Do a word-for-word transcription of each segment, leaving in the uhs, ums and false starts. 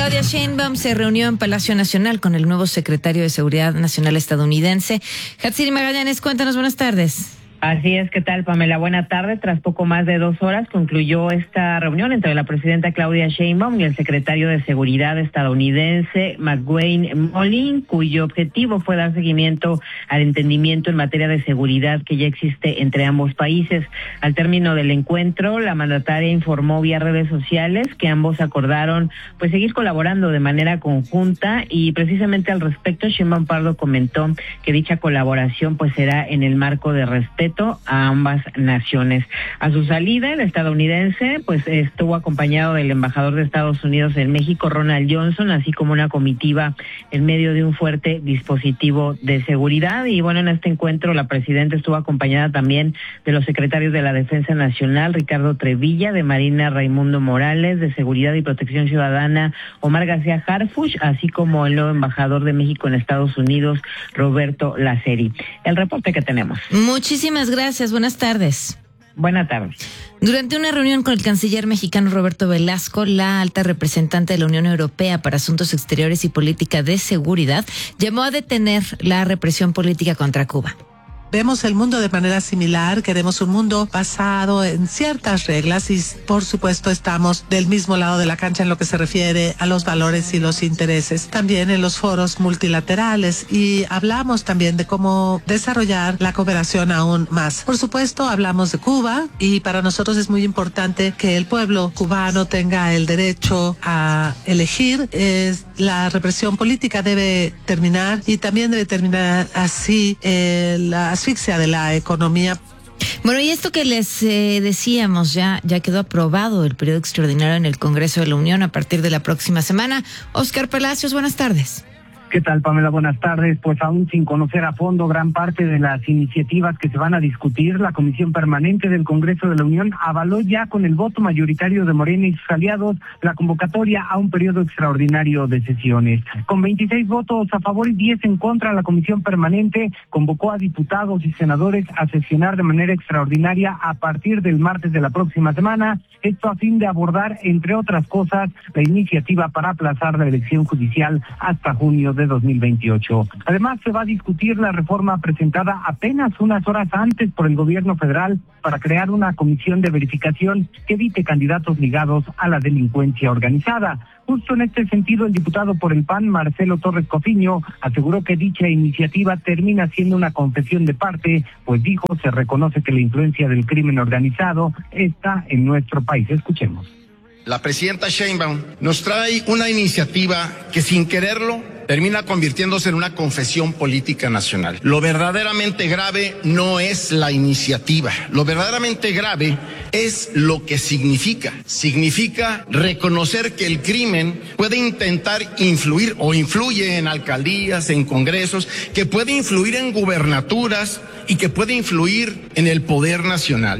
Claudia Sheinbaum se reunió en Palacio Nacional con el nuevo secretario de Seguridad Nacional estadounidense. Hatsiri Magallanes, cuéntanos, buenas tardes. Así es, ¿qué tal, Pamela? Buena tarde. Tras poco más de dos horas concluyó esta reunión entre la presidenta Claudia Sheinbaum y el secretario de Seguridad estadounidense McWayne Mollin, cuyo objetivo fue dar seguimiento al entendimiento en materia de seguridad que ya existe entre ambos países. Al término del encuentro, la mandataria informó vía redes sociales que ambos acordaron pues seguir colaborando de manera conjunta, y precisamente al respecto Sheinbaum Pardo comentó que dicha colaboración pues será en el marco de respeto a ambas naciones. A su salida, el estadounidense pues estuvo acompañado del embajador de Estados Unidos en México, Ronald Johnson, así como una comitiva en medio de un fuerte dispositivo de seguridad. Y bueno, en este encuentro la presidenta estuvo acompañada también de los secretarios de la Defensa Nacional, Ricardo Trevilla, de Marina, Raimundo Morales, de Seguridad y Protección Ciudadana, Omar García Harfuch, así como el nuevo embajador de México en Estados Unidos, Roberto Laceri. El reporte que tenemos. Muchísimas gracias, buenas tardes. Buenas tardes. Durante una reunión con el canciller mexicano Roberto Velasco, la alta representante de la Unión Europea para Asuntos Exteriores y Política de Seguridad llamó a detener la represión política contra Cuba. Vemos el mundo de manera similar, queremos un mundo basado en ciertas reglas y por supuesto estamos del mismo lado de la cancha en lo que se refiere a los valores y los intereses, también en los foros multilaterales, y hablamos también de cómo desarrollar la cooperación aún más. Por supuesto hablamos de Cuba, y para nosotros es muy importante que el pueblo cubano tenga el derecho a elegir. Es, la represión política debe terminar, y también debe terminar así eh, la asfixia de la economía. Bueno, y esto que les eh, decíamos, ya, ya quedó aprobado el periodo extraordinario en el Congreso de la Unión a partir de la próxima semana. Oscar Palacios, buenas tardes. ¿Qué tal, Pamela? Buenas tardes. Pues aún sin conocer a fondo gran parte de las iniciativas que se van a discutir, la Comisión Permanente del Congreso de la Unión avaló ya con el voto mayoritario de Morena y sus aliados la convocatoria a un periodo extraordinario de sesiones. Con veintiséis votos a favor y diez en contra, la Comisión Permanente convocó a diputados y senadores a sesionar de manera extraordinaria a partir del martes de la próxima semana, esto a fin de abordar, entre otras cosas, la iniciativa para aplazar la elección judicial hasta junio de dos mil veintiocho. Además, se va a discutir la reforma presentada apenas unas horas antes por el gobierno federal para crear una comisión de verificación que evite candidatos ligados a la delincuencia organizada. Justo en este sentido, el diputado por el P A N, Marcelo Torres Cofiño, aseguró que dicha iniciativa termina siendo una confesión de parte, pues dijo, se reconoce que la influencia del crimen organizado está en nuestro país. Escuchemos. La presidenta Sheinbaum nos trae una iniciativa que sin quererlo termina convirtiéndose en una confesión política nacional. Lo verdaderamente grave no es la iniciativa, lo verdaderamente grave es lo que significa. Significa reconocer que el crimen puede intentar influir o influye en alcaldías, en congresos, que puede influir en gubernaturas y que puede influir en el poder nacional.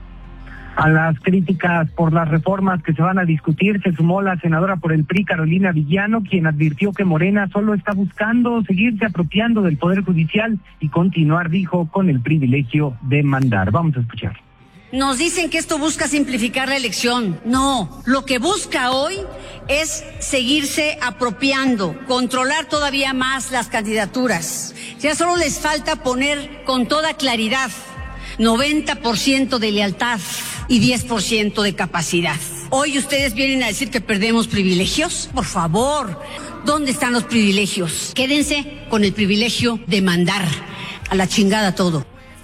A las críticas por las reformas que se van a discutir se sumó la senadora por el P R I, Carolina Villano, quien advirtió que Morena solo está buscando seguirse apropiando del Poder Judicial y continuar, dijo, con el privilegio de mandar. Vamos a escuchar. Nos dicen que esto busca simplificar la elección. No, lo que busca hoy es seguirse apropiando, controlar todavía más las candidaturas. Ya solo les falta poner con toda claridad noventa por ciento de lealtad y diez por ciento de capacidad. Hoy ustedes vienen a decir que perdemos privilegios. Por favor, ¿dónde están los privilegios? Quédense con el privilegio de mandar a la chingada todo.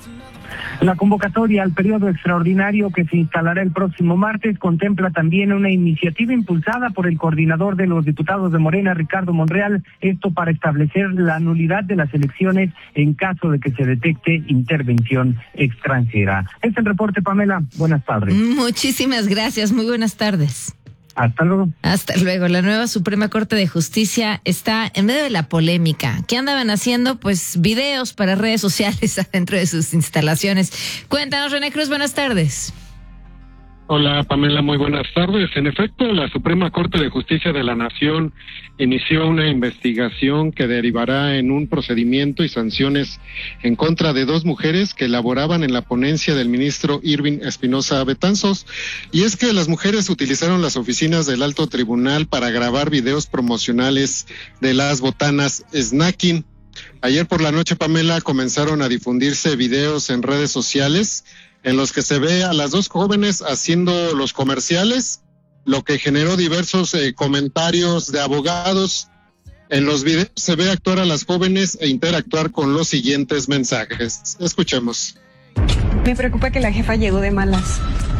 La convocatoria al periodo extraordinario que se instalará el próximo martes contempla también una iniciativa impulsada por el coordinador de los diputados de Morena, Ricardo Monreal, esto para establecer la nulidad de las elecciones en caso de que se detecte intervención extranjera. Este es el reporte, Pamela. Buenas tardes. Muchísimas gracias. Muy buenas tardes. Hasta luego. Hasta luego. La nueva Suprema Corte de Justicia está en medio de la polémica. ¿Qué andaban haciendo? Pues videos para redes sociales adentro de sus instalaciones. Cuéntanos, René Cruz, buenas tardes. Hola Pamela, muy buenas tardes. En efecto, la Suprema Corte de Justicia de la Nación inició una investigación que derivará en un procedimiento y sanciones en contra de dos mujeres que laboraban en la ponencia del ministro Irving Espinosa Betanzos. Y es que las mujeres utilizaron las oficinas del Alto Tribunal para grabar videos promocionales de las botanas Snacking. Ayer por la noche, Pamela, comenzaron a difundirse videos en redes sociales en los que se ve a las dos jóvenes haciendo los comerciales, lo que generó diversos eh, comentarios de abogados. En los videos se ve actuar a las jóvenes e interactuar con los siguientes mensajes. Escuchemos. Me preocupa que la jefa llegó de malas.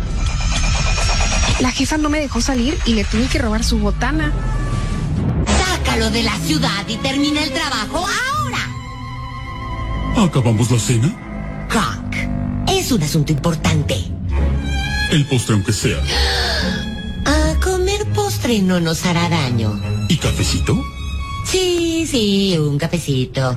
La jefa no me dejó salir y le tuve que robar su botana. Sácalo de la ciudad y termina el trabajo ahora. ¿Acabamos la cena? Hank, es un asunto importante. El postre aunque sea. A comer postre no nos hará daño. ¿Y cafecito? Sí, sí, un cafecito.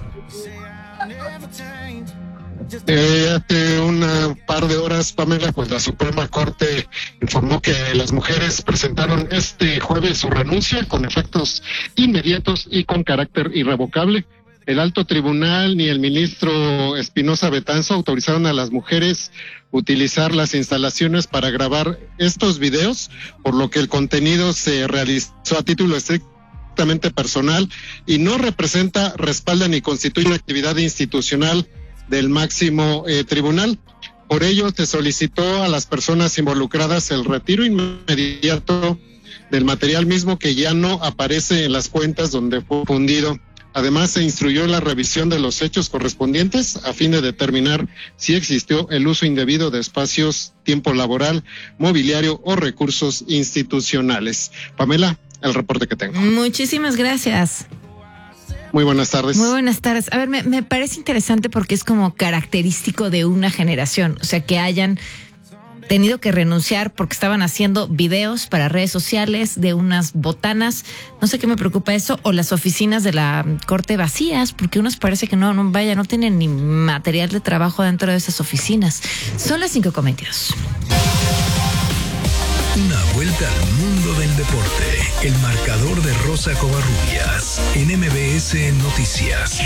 Eh, hace un par de horas, Pamela, pues la Suprema Corte informó que las mujeres presentaron este jueves su renuncia con efectos inmediatos y con carácter irrevocable. El alto tribunal ni el ministro Espinosa Betanzo autorizaron a las mujeres utilizar las instalaciones para grabar estos videos, por lo que el contenido se realizó a título estrictamente personal y no representa, respalda ni constituye una actividad institucional del máximo eh, tribunal. Por ello, se solicitó a las personas involucradas el retiro inmediato del material mismo que ya no aparece en las cuentas donde fue fundido. Además, se instruyó la revisión de los hechos correspondientes a fin de determinar si existió el uso indebido de espacios, tiempo laboral, mobiliario o recursos institucionales. Pamela, el reporte que tengo. Muchísimas gracias. Muy buenas tardes. Muy buenas tardes. A ver, me, me parece interesante porque es como característico de una generación. O sea, que hayan tenido que renunciar porque estaban haciendo videos para redes sociales de unas botanas. No sé qué me preocupa eso. O las oficinas de la corte vacías, porque unos parece que no, no vaya, no tienen ni material de trabajo dentro de esas oficinas. Son las cinco con veintidós. Una vuelta al mundo del deporte. El marcador de Rosa Covarrubias en M B S Noticias.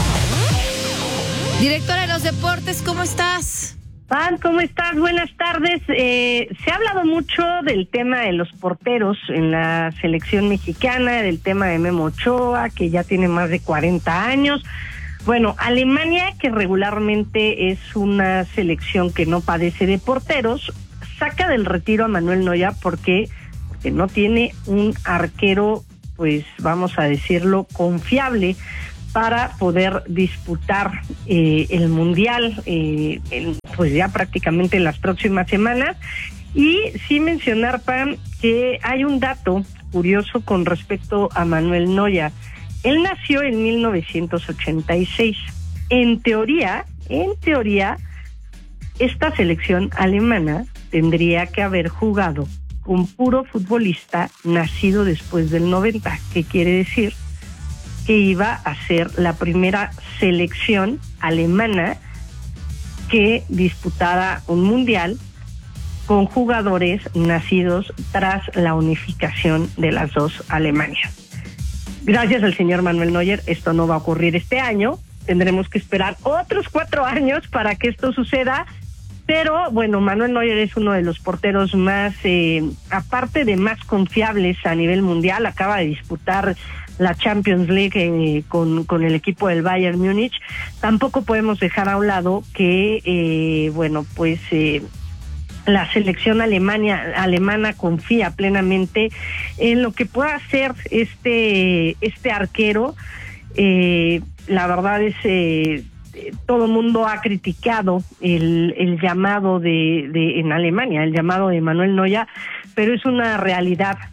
Directora de los deportes, ¿cómo estás? Pan, ¿cómo estás? Buenas tardes. Eh, se ha hablado mucho del tema de los porteros en la selección mexicana, del tema de Memo Ochoa, que ya tiene más de cuarenta años. Bueno, Alemania, que regularmente es una selección que no padece de porteros, saca del retiro a Manuel Neuer porque, porque no tiene un arquero, pues vamos a decirlo, confiable para poder disputar eh, el Mundial, eh, el, pues ya prácticamente en las próximas semanas. Y sí mencionar, Pam, que hay un dato curioso con respecto a Manuel Neuer. Él nació en mil novecientos ochenta y seis. En teoría, en teoría, esta selección alemana tendría que haber jugado con puro futbolista nacido después del noventa. ¿Qué quiere decir? Que iba a ser la primera selección alemana que disputara un mundial con jugadores nacidos tras la unificación de las dos Alemanias. Gracias al señor Manuel Neuer, esto no va a ocurrir este año. Tendremos que esperar otros cuatro años para que esto suceda. Pero, bueno, Manuel Neuer es uno de los porteros más, eh, aparte de más confiables a nivel mundial. Acaba de disputar la Champions League eh, con, con el equipo del Bayern Múnich. Tampoco podemos dejar a un lado que, eh, bueno, pues eh, la selección Alemania, alemana confía plenamente en lo que pueda hacer este, este arquero. Eh, la verdad es... Eh, todo el mundo ha criticado el, el llamado de, de en Alemania, el llamado de Manuel Neuer, pero es una realidad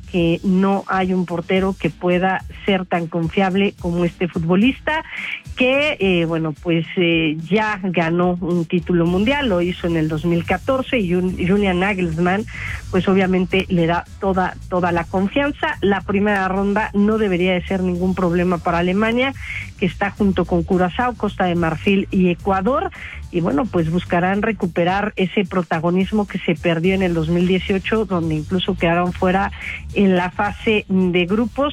que no hay un portero que pueda ser tan confiable como este futbolista, que eh, bueno, pues eh, ya ganó un título mundial, lo hizo en el dos mil catorce, y Julian Nagelsmann pues obviamente le da toda toda la confianza. La primera ronda no debería de ser ningún problema para Alemania, que está junto con Curazao, Costa de Marfil y Ecuador, y bueno, pues buscarán recuperar ese protagonismo que se perdió en el dos mil dieciocho, donde incluso quedaron fuera en la fase de grupos,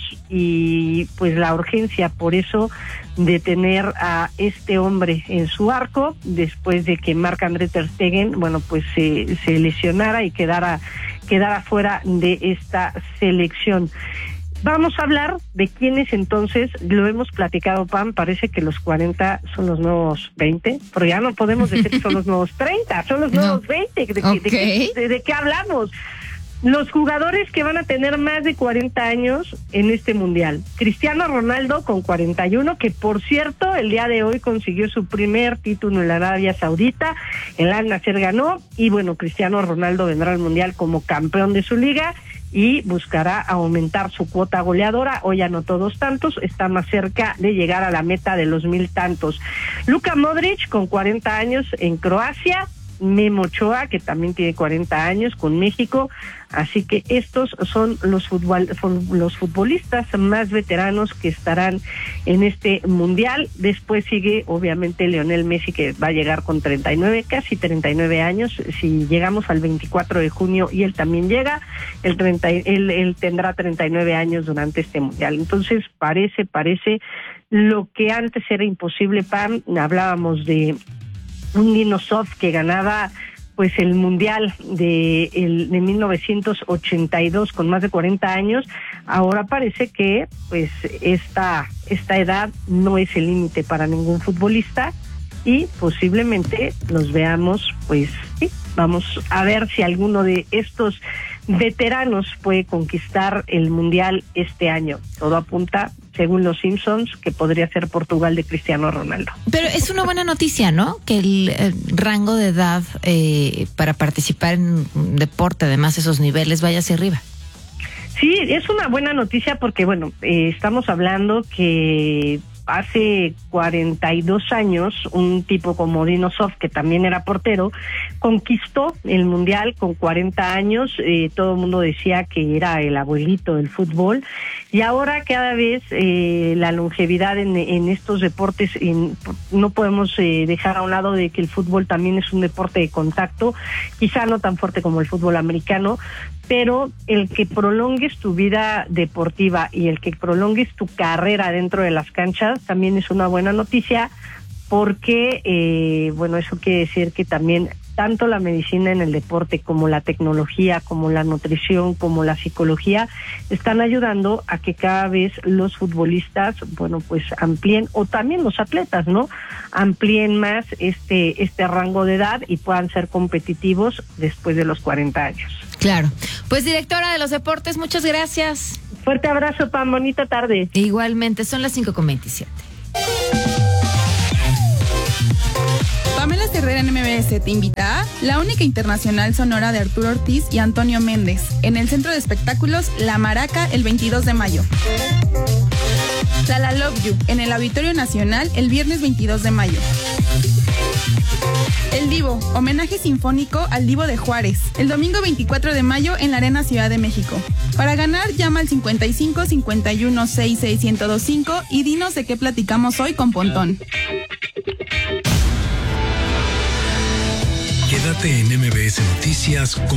y pues la urgencia por eso de tener a este hombre en su arco, después de que Marc-André ter Stegen, bueno, pues se, se lesionara y quedara, quedara fuera de esta selección. Vamos a hablar de quiénes entonces, lo hemos platicado, Pam, parece que los cuarenta son los nuevos veinte, pero ya no podemos decir que son los nuevos treinta, son los nuevos no. veinte, ¿de, okay. de, de, de, de qué hablamos? Los jugadores que van a tener más de cuarenta años en este mundial. Cristiano Ronaldo con cuarenta y uno, que por cierto el día de hoy consiguió su primer título en la Arabia Saudita, el Al Nassr ganó, y bueno, Cristiano Ronaldo vendrá al mundial como campeón de su liga y buscará aumentar su cuota goleadora. Hoy anotó dos tantos, está más cerca de llegar a la meta de los mil tantos. Luka Modric con cuarenta años en Croacia, Memo Ochoa, que también tiene cuarenta años con México, así que estos son los futbol, los futbolistas más veteranos que estarán en este mundial. Después sigue obviamente Lionel Messi, que va a llegar con treinta y nueve, casi treinta y nueve años. Si llegamos al veinticuatro de junio y él también llega, el treinta, él, él tendrá treinta y nueve años durante este mundial. Entonces parece, parece lo que antes era imposible, Pam. Hablábamos de un Dino Zoff que ganaba pues el mundial de el de mil novecientos ochenta y dos con más de cuarenta años. Ahora parece que pues esta esta edad no es el límite para ningún futbolista, y posiblemente los veamos, pues sí, vamos a ver si alguno de estos veteranos puede conquistar el mundial este año. Todo apunta, según los Simpsons, que podría ser Portugal de Cristiano Ronaldo. Pero es una buena noticia, ¿no? Que el, el rango de edad eh, para participar en un deporte, además esos niveles, vaya hacia arriba. Sí, es una buena noticia porque, bueno, eh, estamos hablando que hace cuarenta y dos años, un tipo como Dino Zoff, que también era portero, conquistó el mundial con cuarenta años. Eh, todo el mundo decía que era el abuelito del fútbol, y ahora cada vez eh, la longevidad en, en estos deportes, en, no podemos eh, dejar a un lado de que el fútbol también es un deporte de contacto, quizá no tan fuerte como el fútbol americano, pero el que prolongues tu vida deportiva y el que prolongues tu carrera dentro de las canchas también es una buena noticia, porque eh, bueno, eso quiere decir que también tanto la medicina en el deporte como la tecnología, como la nutrición, como la psicología están ayudando a que cada vez los futbolistas, bueno, pues amplíen, o también los atletas, ¿no? Amplíen más este este rango de edad y puedan ser competitivos después de los cuarenta años. Claro. Pues directora de los deportes, muchas gracias. Fuerte abrazo, Pam, bonita tarde. Igualmente, son las cinco con veintisiete. Pamela Cerrera en M B S te invita a La Única Internacional Sonora de Arturo Ortiz y Antonio Méndez en el Centro de Espectáculos La Maraca el veintidós de mayo. La La Love You en el Auditorio Nacional el viernes veintidós de mayo. El Divo, homenaje sinfónico al Divo de Juárez, el domingo veinticuatro de mayo en la Arena Ciudad de México. Para ganar, llama al cincuenta y cinco, cincuenta y uno, sesenta y seis, ciento veinticinco y dinos de qué platicamos hoy con Pontón. Quédate en M B S Noticias con